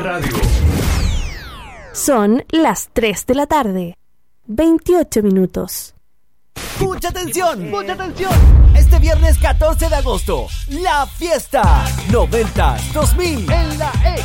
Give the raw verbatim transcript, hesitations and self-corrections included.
Radio. Son las tres de la tarde, veintiocho minutos. ¡Mucha atención! ¡Mucha atención! Este viernes catorce de agosto, la fiesta noventa dos mil en la E.